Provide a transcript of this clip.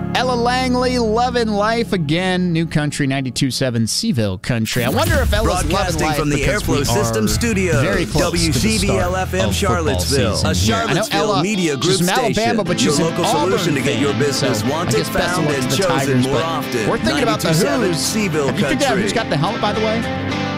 Ella Langley, Lovin' Life again. New Country 92.7 Seville Country. I wonder if Ella's Lovin' Broadcasting Life from the because we Airflow are System Studio, very close to the start WCBL-FM of Charlottesville, football a season here. I know Charlottesville Ella, media group she's from station. Alabama, but Your she's local an Auburn solution to get your fan, business so I wanted, guess best of found, luck to and the chosen Tigers, more but often. we're thinking about the 92.7 Who's. Seville Have you figured out Country. who's got the helmet, by the way?